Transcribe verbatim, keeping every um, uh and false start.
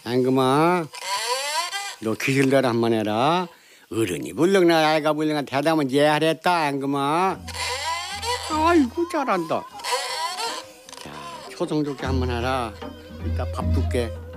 앵금아, 너 기술대로 한번 해라. 어른이 불렁나 아이가 불렁나 대답은 예하랬다 앵금아. 아이고 잘한다. 자, 초성 좋게 한번 해라. 이따 밥 줄게.